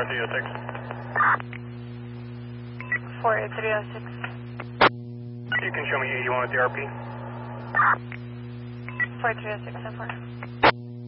4306. 48306. You can show me 81 at the RP. 4306 so far.